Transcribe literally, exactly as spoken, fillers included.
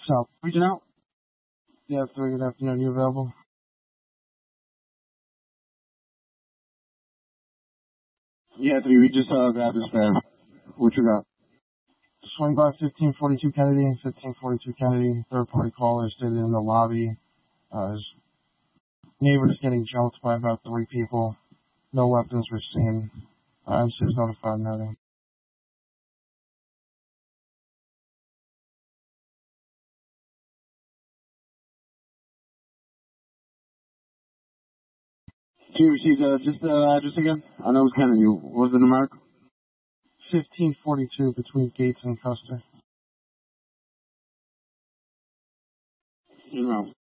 South. Reaching out? Yeah, three, good afternoon. You available? Yeah, three. We just uh, got this fare. What you got? Swing by fifteen forty-two Kennedy, fifteen forty-two Kennedy. Third party caller stated in the lobby. Uh, his neighbor's getting jumped by about three people. No weapons were seen. Uh, M C is notified nothing. She received uh, just the uh, address again? I know it's Kennedy. What was the numeric? fifteen forty-two between Gates and Custer. You know.